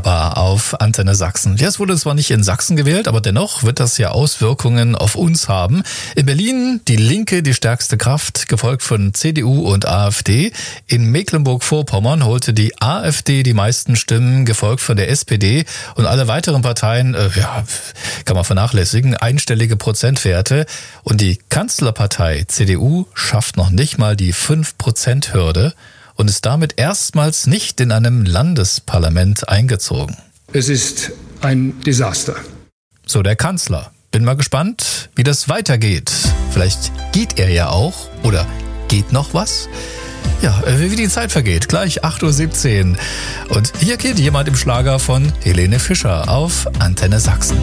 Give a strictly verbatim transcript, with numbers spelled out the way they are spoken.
ABBA auf Antenne Sachsen. Ja, es wurde zwar nicht in Sachsen gewählt, aber dennoch wird das ja Auswirkungen auf uns haben. In Berlin die Linke die stärkste Kraft, gefolgt von C D U und AfD. In Mecklenburg-Vorpommern holte die AfD die meisten Stimmen, gefolgt von der S P D. Und alle weiteren Parteien, äh, ja, kann man vernachlässigen, einstellige Prozentwerte. Und die Kanzlerpartei C D U schafft noch nicht mal die fünf Prozent Hürde und ist damit erstmals nicht in einem Landesparlament eingezogen. Es ist ein Desaster. So der Kanzler. Bin mal gespannt, wie das weitergeht. Vielleicht geht er ja auch. Oder geht noch was? Ja, wie die Zeit vergeht. Gleich acht Uhr siebzehn. Und hier geht jemand im Schlager von Helene Fischer auf Antenne Sachsen.